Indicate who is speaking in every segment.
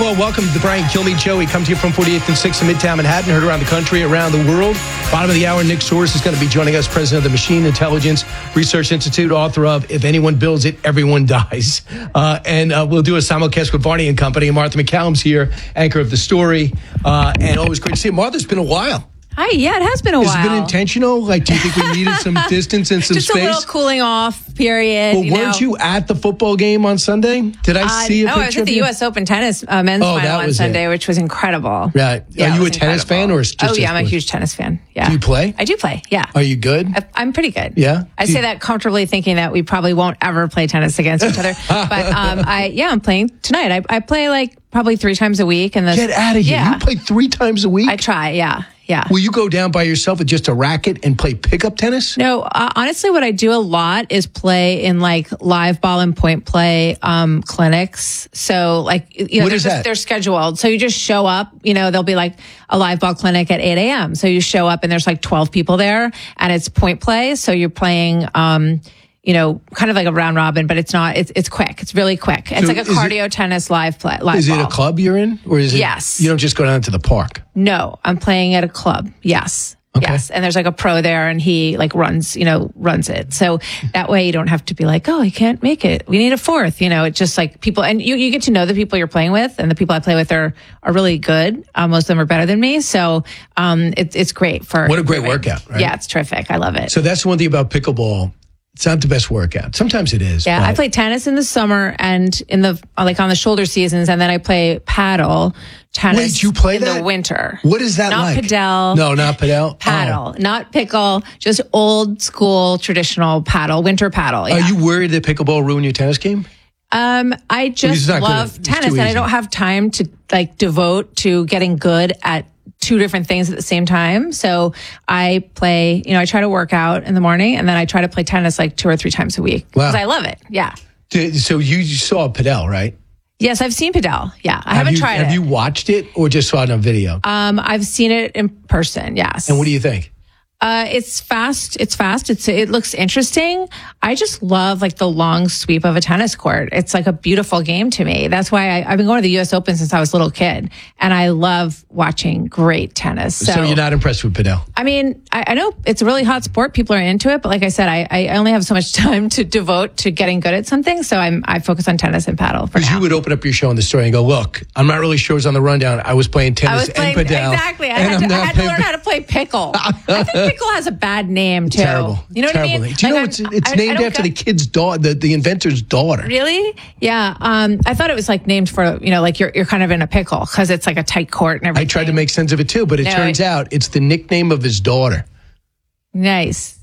Speaker 1: Well, welcome to the Brian Kilmeade Show. He comes here from 48th and 6th in Midtown Manhattan, heard around the country, around the world. Bottom of the hour, Nick Soros is going to be joining us, president of the Machine Intelligence Research Institute, author of If Anyone Builds It, Everyone Dies. And we'll do a simulcast with Varney and Company. And Martha McCallum's here, anchor of The Story. And always great to see you. Martha, it's been a while.
Speaker 2: Hi, yeah, it has been a while.
Speaker 1: Has it been intentional? Like, do you think we needed some distance and some
Speaker 2: Just
Speaker 1: space?
Speaker 2: Just a little cooling off period.
Speaker 1: Well, weren't you at the football game on Sunday? Did I see a picture
Speaker 2: I was at the U.S. Open tennis men's final on Sunday, which was incredible.
Speaker 1: Right.
Speaker 2: Yeah,
Speaker 1: are you a tennis fan or just
Speaker 2: Oh, yeah, I'm a huge tennis fan. Yeah.
Speaker 1: Do you play?
Speaker 2: I do play, yeah.
Speaker 1: Are you good?
Speaker 2: I'm pretty good.
Speaker 1: Yeah?
Speaker 2: I say that comfortably thinking that we probably won't ever play tennis against each other. But I'm playing tonight. I play like probably 3 times a week.
Speaker 1: Get out of here.
Speaker 2: Yeah.
Speaker 1: You play 3 times a week?
Speaker 2: I try, yeah. Yeah.
Speaker 1: Will you go down by yourself with just a racket and play pickup tennis?
Speaker 2: No, honestly, what I do a lot is play in like live ball and point play clinics. So like,
Speaker 1: what is that?
Speaker 2: They're scheduled. So you just show up, there'll be like a live ball clinic at 8 a.m. So you show up and there's like 12 people there and it's point play. So you're playing, kind of like a round robin, but it's not, it's quick. It's really quick. It's like a cardio tennis live play.
Speaker 1: Is it a club you're in? Or is it?
Speaker 2: Yes.
Speaker 1: You don't just go down to the park?
Speaker 2: No, I'm playing at a club. Yes.
Speaker 1: Okay.
Speaker 2: Yes. And there's like a pro there and he like runs it. So that way you don't have to be like, oh, I can't make it. We need a fourth. It's just like people, and you get to know the people you're playing with, and the people I play with are really good. Most of them are better than me. So, it's great for.
Speaker 1: What a great workout, right?
Speaker 2: Yeah, it's terrific. I love it.
Speaker 1: So that's one thing about pickleball. It's not the best workout. Sometimes it is.
Speaker 2: Yeah, I play tennis in the summer and on the shoulder seasons, and then I play paddle tennis.
Speaker 1: Wait, you play
Speaker 2: in the winter.
Speaker 1: What is that like?
Speaker 2: Not padel.
Speaker 1: No, not padel.
Speaker 2: Paddle, not pickle, just old school traditional paddle, winter paddle. Yeah.
Speaker 1: Are you worried that pickleball ruined your tennis game?
Speaker 2: I just love tennis, and I don't have time to like devote to getting good at 2 different things at the same time. So I play, I try to work out in the morning and then I try to play tennis like 2 or 3 times a week because I love it. Yeah.
Speaker 1: So you saw padel, right?
Speaker 2: Yes, I've seen padel. Yeah. I haven't tried it.
Speaker 1: Have you watched it or just saw it on video?
Speaker 2: I've seen it in person. Yes.
Speaker 1: And what do you think?
Speaker 2: It's fast. It looks interesting. I just love like the long sweep of a tennis court. It's like a beautiful game to me. That's why I've been going to the U.S. Open since I was a little kid, and I love watching great tennis.
Speaker 1: So you're not impressed with padel?
Speaker 2: I mean, I know it's a really hot sport. People are into it, but like I said, I only have so much time to devote to getting good at something. So I focus on tennis and paddle for now.
Speaker 1: Because you would open up your show on The Story and go, look, I'm not really sure it's on the rundown. I was playing tennis and padel.
Speaker 2: Exactly. I had to learn how to play pickle. I think pickle has a bad name too.
Speaker 1: Terrible.
Speaker 2: You know what I mean?
Speaker 1: Do you know it's named after the kid's daughter, the inventor's daughter?
Speaker 2: Really? Yeah. I thought it was like named for like you're kind of in a pickle because it's like a tight court and everything.
Speaker 1: I tried to make sense of it too, but it turns out it's the nickname of his daughter.
Speaker 2: Nice.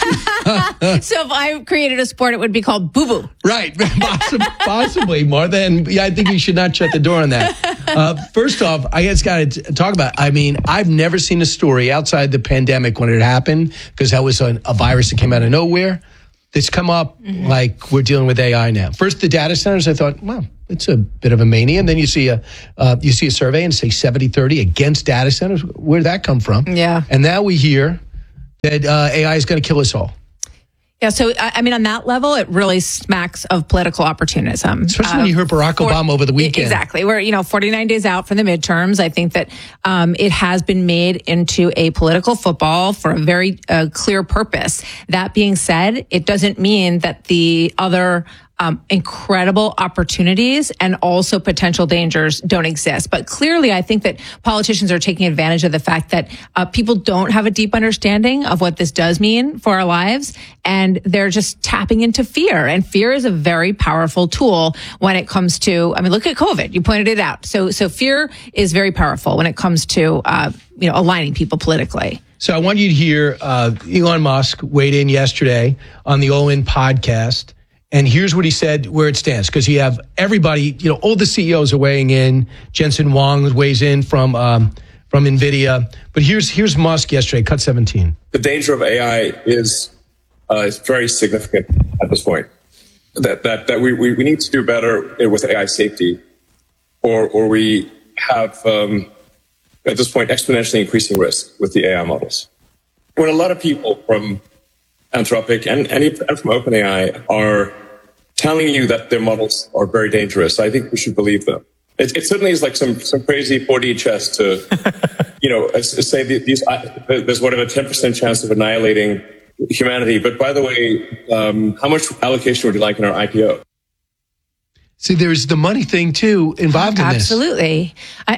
Speaker 2: So if I created a sport, it would be called Boo Boo.
Speaker 1: Right. Possibly, Martha. And I think we should not shut the door on that. First off, I just got to talk about, I've never seen a story outside the pandemic when it happened, because that was a virus that came out of nowhere. It's come up like we're dealing with AI now. First, the data centers, I thought, well, it's a bit of a mania. And then you see a survey and say 70-30 against data centers. Where did that come from?
Speaker 2: Yeah.
Speaker 1: And now we hear that AI is going to kill us all.
Speaker 2: Yeah, so, on that level, it really smacks of political opportunism.
Speaker 1: Especially when you heard Barack Obama over the weekend.
Speaker 2: Exactly. We're, 49 days out from the midterms. I think that it has been made into a political football for a very clear purpose. That being said, it doesn't mean that the other incredible opportunities and also potential dangers don't exist. But clearly, I think that politicians are taking advantage of the fact that people don't have a deep understanding of what this does mean for our lives. And they're just tapping into fear. And fear is a very powerful tool when it comes to, look at COVID. You pointed it out. So fear is very powerful when it comes to, aligning people politically.
Speaker 1: So I want you to hear Elon Musk weighed in yesterday on the All In podcast. And here's what he said, where it stands, because you have everybody, all the CEOs are weighing in. Jensen Huang weighs in from NVIDIA. But here's Musk yesterday, cut 17.
Speaker 3: The danger of AI is very significant at this point. That we need to do better with AI safety, or we have at this point exponentially increasing risk with the AI models. When a lot of people from Anthropic and from OpenAI are telling you that their models are very dangerous, I think we should believe them. it certainly is like some crazy 4D chess to, say there's whatever 10% chance of annihilating humanity. But by the way, how much allocation would you like in our IPO?
Speaker 1: See, there's the money thing too involved in this.
Speaker 2: Absolutely.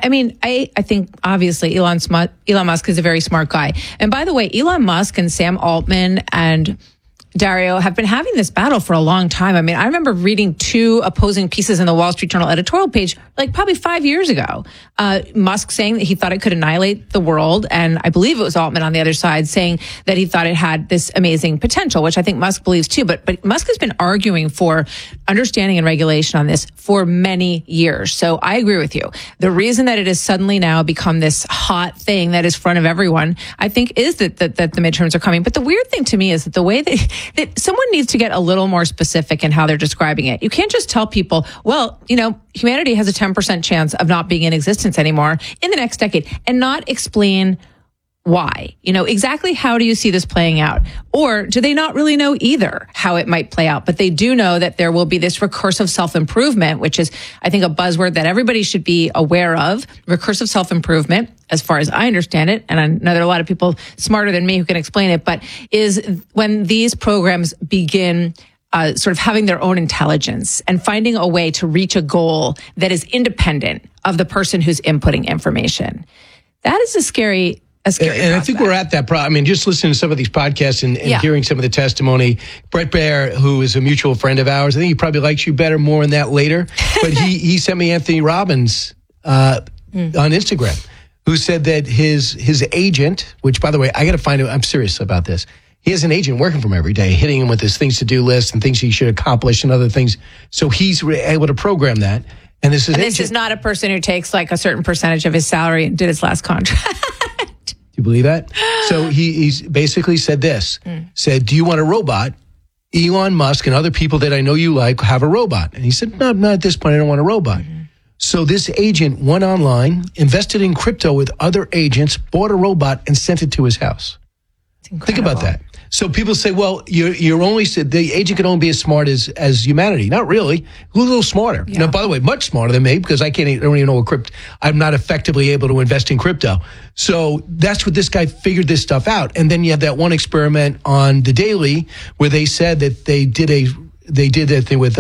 Speaker 2: I think obviously Elon Musk is a very smart guy. And by the way, Elon Musk and Sam Altman and Dario have been having this battle for a long time. I mean, I remember reading 2 opposing pieces in the Wall Street Journal editorial page, like probably 5 years ago. Musk saying that he thought it could annihilate the world. And I believe it was Altman on the other side saying that he thought it had this amazing potential, which I think Musk believes too. But Musk has been arguing for understanding and regulation on this for many years. So I agree with you. The reason that it has suddenly now become this hot thing that is front of everyone, I think, is that the midterms are coming. But the weird thing to me is that the way that someone needs to get a little more specific in how they're describing it. You can't just tell people, well, humanity has a 10% chance of not being in existence anymore in the next decade, and not explain why. Exactly how do you see this playing out? Or do they not really know either how it might play out? But they do know that there will be this recursive self-improvement, which is, I think, a buzzword that everybody should be aware of. Recursive self-improvement, as far as I understand it, and I know there are a lot of people smarter than me who can explain it, but is when these programs begin sort of having their own intelligence and finding a way to reach a goal that is independent of the person who's inputting information. That is a scary
Speaker 1: and I think we're at that problem. I mean, just listening to some of these podcasts and hearing some of the testimony. Brett Baer, who is a mutual friend of ours, I think he probably likes you better, more on that later. But he sent me Anthony Robbins on Instagram, who said that his agent, which, by the way, I got to find out, I'm serious about this. He has an agent working for him every day, hitting him with his things to do list and things he should accomplish and other things. So he's able to program that. And this is
Speaker 2: not a person who takes like a certain percentage of his salary and did his last contract.
Speaker 1: Do you believe that? So he's basically said this, said, do you want a robot? Elon Musk and other people that I know you like have a robot. And he said, no, not at this point. I don't want a robot. So this agent went online, invested in crypto with other agents, bought a robot and sent it to his house. Think about that. So people say, well, you're only, the agent can only be as smart as humanity. Not really. A little smarter.
Speaker 2: Yeah.
Speaker 1: By the way, much smarter than me, because I don't even know what I'm not effectively able to invest in crypto. So that's what this guy figured this stuff out. And then you had that one experiment on The Daily where they said that they did that thing with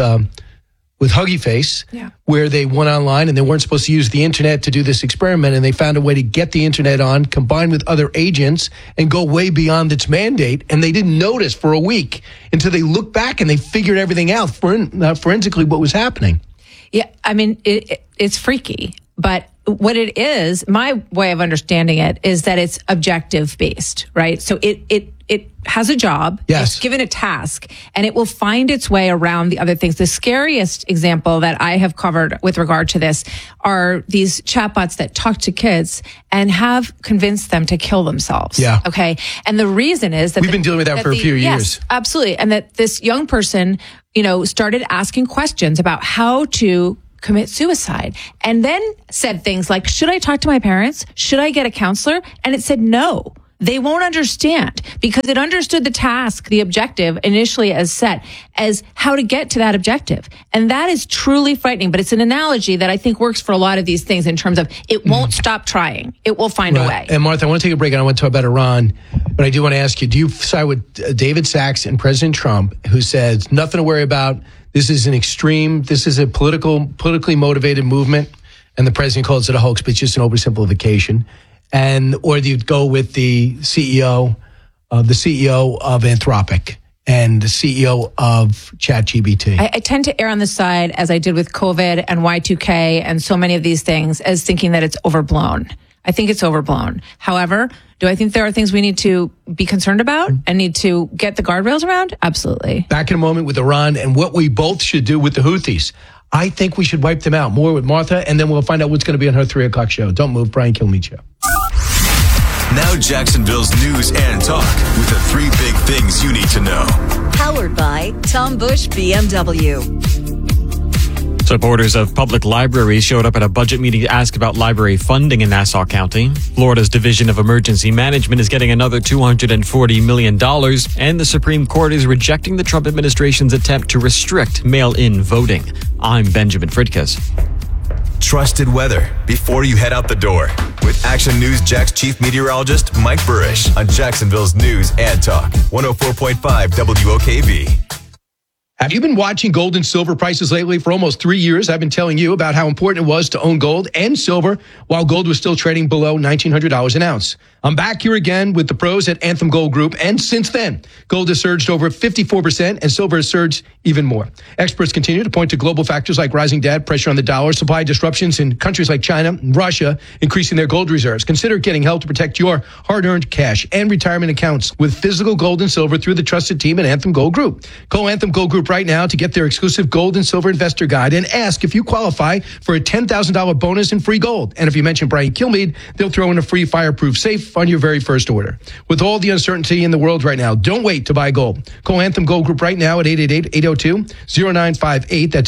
Speaker 1: Huggy Face, where they went online and they weren't supposed to use the internet to do this experiment, and they found a way to get the internet on, combined with other agents, and go way beyond its mandate, and they didn't notice for a week until they looked back and they figured everything out forensically what was happening.
Speaker 2: Yeah, I mean, it's freaky, but what it is, my way of understanding it is that it's objective based, right? So it has a job, it's given a task, and it will find its way around the other things. The scariest example that I have covered with regard to this are these chatbots that talk to kids and have convinced them to kill themselves.
Speaker 1: Yeah.
Speaker 2: Okay. And the reason is that
Speaker 1: we've been dealing with that for a few years.
Speaker 2: Yes, absolutely. And that this young person, started asking questions about how to commit suicide, and then said things like, should I talk to my parents? Should I get a counselor? And it said no. They won't understand, because it understood the task, the objective initially as set as how to get to that objective. And that is truly frightening, but it's an analogy that I think works for a lot of these things in terms of it won't stop trying. It will find a way.
Speaker 1: And Martha, I want to take a break and I want to talk about Iran, but I do want to ask you, do you side with David Sachs and President Trump, who says nothing to worry about? This is a politically motivated movement, and the president calls it a hoax, but it's just an oversimplification. Or do you go with the CEO of Anthropic and the CEO of ChatGPT?
Speaker 2: I tend to err on the side, as I did with COVID and Y2K and so many of these things, as thinking that it's overblown. I think it's overblown. However, do I think there are things we need to be concerned about and need to get the guardrails around? Absolutely. Back
Speaker 1: in a moment with Iran and what we both should do with the Houthis. I think we should wipe them out. More with Martha, and then we'll find out what's going to be on her 3 o'clock show. Don't move. Brian Kilmeade Show.
Speaker 4: Now Jacksonville's news and talk with the 3 big things you need to know.
Speaker 5: Powered by Tom Bush BMW.
Speaker 6: Supporters of public libraries showed up at a budget meeting to ask about library funding in Nassau County. Florida's Division of Emergency Management is getting another $240 million, and the Supreme Court is rejecting the Trump administration's attempt to restrict mail-in voting. I'm Benjamin Fridkes.
Speaker 4: trusted weather before you head out the door. With Action News Jax chief meteorologist Mike Burrish on Jacksonville's News and Talk, 104.5 WOKV.
Speaker 1: Have you been watching gold and silver prices lately? For almost 3 years, I've been telling you about how important it was to own gold and silver while gold was still trading below $1,900 an ounce. I'm back here again with the pros at Anthem Gold Group, and since then, gold has surged over 54% and silver has surged even more. Experts continue to point to global factors like rising debt, pressure on the dollar, supply disruptions in countries like China and Russia, increasing their gold reserves. Consider getting help to protect your hard-earned cash and retirement accounts with physical gold and silver through the trusted team at Anthem Gold Group. Call Anthem Gold Group right now to get their exclusive gold and silver investor guide and ask if you qualify for a $10,000 bonus in free gold. And if you mention Brian Kilmeade, they'll throw in a free fireproof safe on your very first order. With all the uncertainty in the world right now, don't wait to buy gold. Call Anthem Gold Group right now at 888-802-0958. That's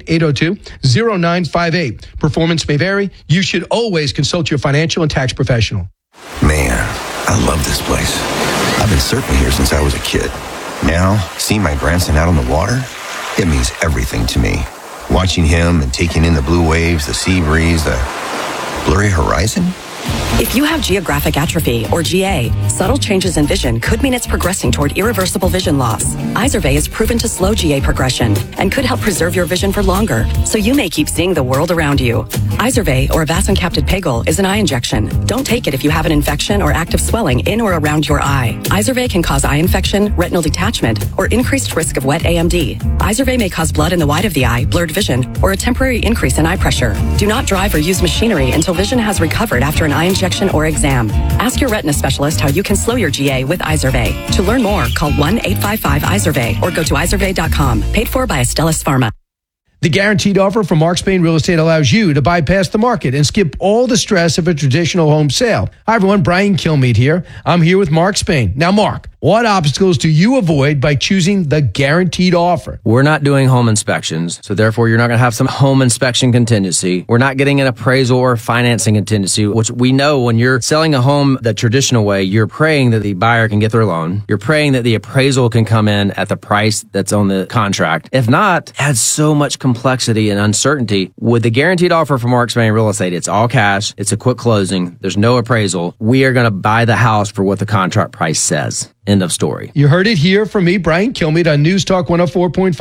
Speaker 1: 888-802-0958. Performance may vary. You should always consult your financial and tax professional.
Speaker 7: Man, I love this place. I've been surfing here since I was a kid. Now, seeing my grandson out on the water, it means everything to me. Watching him and taking in the blue waves, the sea breeze, the blurry horizon.
Speaker 8: If you have geographic atrophy, or GA, subtle changes in vision could mean it's progressing toward irreversible vision loss. Izervay is proven to slow GA progression and could help preserve your vision for longer, so you may keep seeing the world around you. Izervay, or avacincaptad pegol, is an eye injection. Don't take it if you have an infection or active swelling in or around your eye. Izervay can cause eye infection, retinal detachment, or increased risk of wet AMD. Izervay may cause blood in the white of the eye, blurred vision, or a temporary increase in eye pressure. Do not drive or use machinery until vision has recovered after an eye injection or exam. Ask your retina specialist how you can slow your GA with Izervay. To learn more, call 1-855-IZERVAY or go to izervay.com. Paid for by Astellas Pharma.
Speaker 1: The guaranteed offer from Mark Spain Real Estate allows you to bypass the market and skip all the stress of a traditional home sale. Hi, everyone. Brian Kilmeade here. I'm here with Mark Spain. Now, Mark, what obstacles do you avoid by choosing the guaranteed offer?
Speaker 9: We're not doing home inspections, so therefore you're not going to have some home inspection contingency. We're not getting an appraisal or financing contingency, which we know when you're selling a home the traditional way, you're praying that the buyer can get their loan. You're praying that the appraisal can come in at the price that's on the contract. If not, it adds so much complexity and uncertainty. With the guaranteed offer from Mark Spain Real Estate, it's all cash. It's a quick closing. There's no appraisal. We are going to buy the house for what the contract price says. End of story.
Speaker 1: You heard it here from me, Brian Kilmeade, on News Talk 104.5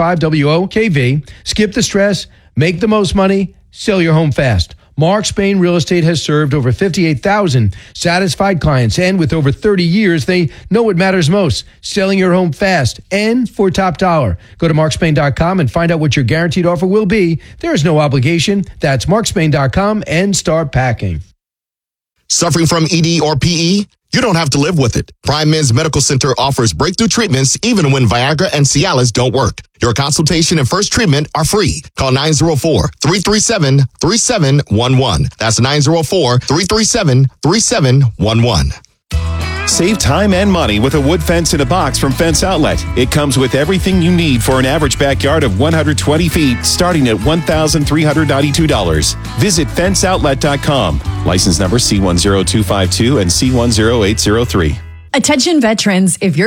Speaker 1: WOKV. Skip the stress, make the most money, sell your home fast. Mark Spain Real Estate has served over 58,000 satisfied clients, and with over 30 years, they know what matters most, selling your home fast and for top dollar. Go to markspain.com and find out what your guaranteed offer will be. There is no obligation. That's markspain.com and start packing.
Speaker 10: Suffering from ED or PE? You don't have to live with it. Prime Men's Medical Center offers breakthrough treatments even when Viagra and Cialis don't work. Your consultation and first treatment are free. Call 904-337-3711. That's 904-337-3711.
Speaker 11: Save time and money with a wood fence in a box from Fence Outlet. It comes with everything you need for an average backyard of 120 feet, starting at $1,392. Visit fenceoutlet.com. License number C10252 and C10803.
Speaker 12: Attention veterans, if you're